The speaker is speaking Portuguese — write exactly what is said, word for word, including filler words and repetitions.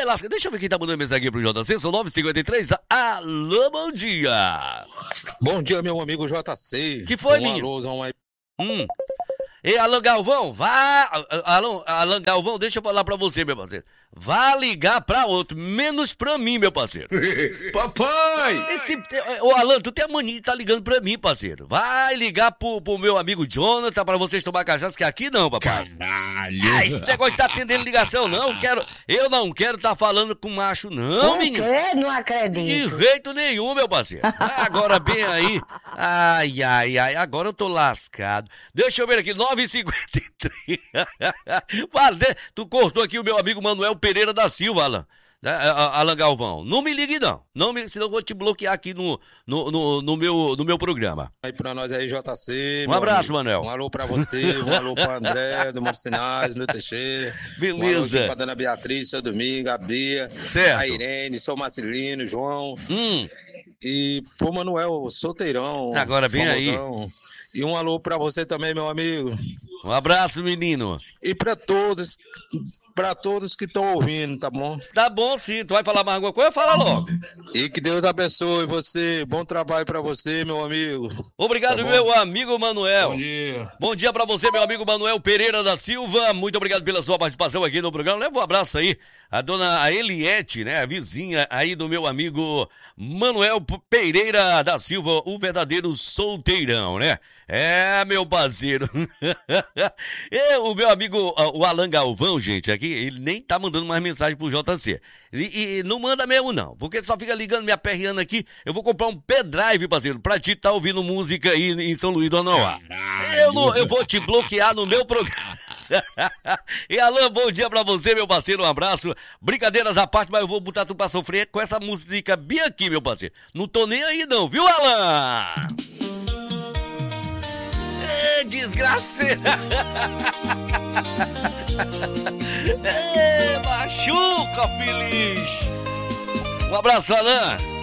lasca. Deixa eu ver quem tá mandando mensagem aqui pro J C. São nove e cinquenta e três. Alô, bom dia. Bom dia, meu amigo J C. Que foi, um menino? alôzão aí. Hum. Ei, Alan Galvão, vá... Alan, Alan Galvão, deixa eu falar pra você, meu parceiro. Vá ligar pra outro, menos pra mim, meu parceiro. Papai! Esse, ô, Alan, tu tem a mania de tá ligando pra mim, parceiro. Vai ligar pro, pro meu amigo Jonathan pra vocês tomar cachaça, que aqui não, papai. Caralho! Ah, esse negócio de tá atendendo ligação, não quero... Eu não quero tá falando com macho, não, Não menino. quer? Não De acredito. jeito nenhum, meu parceiro. Agora bem aí. Ai, ai, ai. Agora eu tô lascado. Deixa eu ver aqui. nove e cinquenta e três. Fala, tu cortou aqui o meu amigo Manuel Pereira da Silva, Alan. Alan Galvão. Não me ligue, não. Não me, senão eu vou te bloquear aqui no, no, no, no meu, no meu programa. Aí pra nós aí, J C. Um abraço, amigo. Manuel. Um alô pra você, um alô pro André, do Marcinais, no Teixeira. Beleza. Um alô pra Dona Beatriz, seu Domingo, a Bia. Certo. A Irene, seu Marcelino, João. Hum. E pro Manuel, solteirão. Agora vem aí. famosão. E um alô pra você também, meu amigo. Um abraço, menino. E pra todos, pra todos que estão ouvindo, tá bom? Tá bom, sim. Tu vai falar mais alguma coisa? Fala logo. E que Deus abençoe você. Bom trabalho pra você, meu amigo. Obrigado, Tá meu amigo Manuel. Bom dia. Bom dia pra você, meu amigo Manuel Pereira da Silva. Muito obrigado pela sua participação aqui no programa. Leva um abraço aí a dona a Eliette, né? A vizinha aí do meu amigo Manuel Pereira da Silva, o verdadeiro solteirão, né? É, meu parceiro. E o meu amigo, o Alan Galvão, gente, aqui, ele nem tá mandando mais mensagem pro J C. E, e não manda mesmo, não. Porque só fica ligando, me aperreando aqui. Eu vou comprar um pendrive, parceiro, pra ti tá ouvindo música aí em São Luís do Anauá. Eu, não, eu vou te bloquear no meu programa. E Alan, bom dia pra você, meu parceiro, um abraço. Brincadeiras à parte, mas eu vou botar tu pra sofrer com essa música bem aqui, meu parceiro. Não tô nem aí não, viu, Alan? É, desgraceira. É, machuca, feliz. Um abraço, Alan.